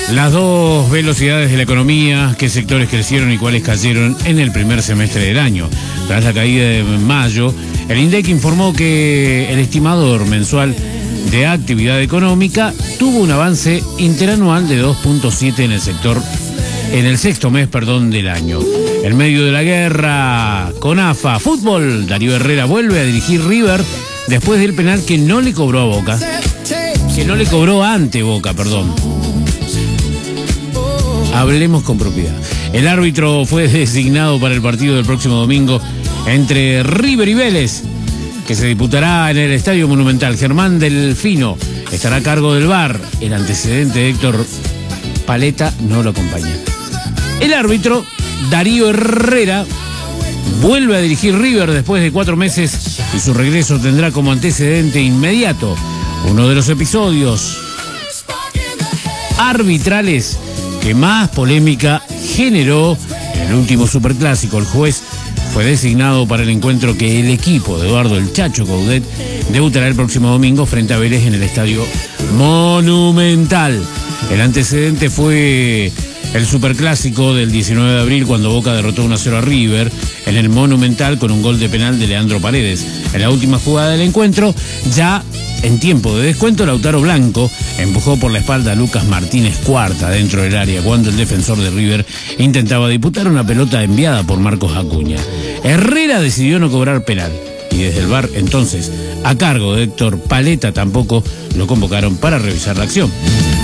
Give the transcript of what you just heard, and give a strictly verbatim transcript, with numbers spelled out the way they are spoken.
Las dos velocidades de la economía, qué sectores crecieron y cuáles cayeron en el primer semestre del año. Tras la caída de mayo, el INDEC informó que el estimador mensual de actividad económica tuvo un avance interanual de dos punto siete en el sector, en el sexto mes, perdón, del año. En medio de la guerra con A F A Fútbol, Darío Herrera vuelve a dirigir River después del penal que no le cobró a Boca, que no le cobró ante Boca, perdón. Hablemos con propiedad. El árbitro fue designado para el partido del próximo domingo entre River y Vélez, que se disputará en el Estadio Monumental. Germán Delfino estará a cargo del V A R. El antecedente de Héctor Paletta no lo acompaña. El árbitro, Darío Herrera, vuelve a dirigir River después de cuatro meses y su regreso tendrá como antecedente inmediato uno de los episodios arbitrales que más polémica generó en el último superclásico. El juez fue designado para el encuentro que el equipo de Eduardo El Chacho Coudet debutará el próximo domingo frente a Vélez en el Estadio Monumental. El antecedente fue el superclásico del diecinueve de abril, cuando Boca derrotó uno a cero a River en el Monumental con un gol de penal de Leandro Paredes. En la última jugada del encuentro, ya en tiempo de descuento, Lautaro Blanco empujó por la espalda a Lucas Martínez Cuarta dentro del área cuando el defensor de River intentaba disputar una pelota enviada por Marcos Acuña. Herrera decidió no cobrar penal y desde el V A R, entonces a cargo de Héctor Paletta, tampoco lo convocaron para revisar la acción.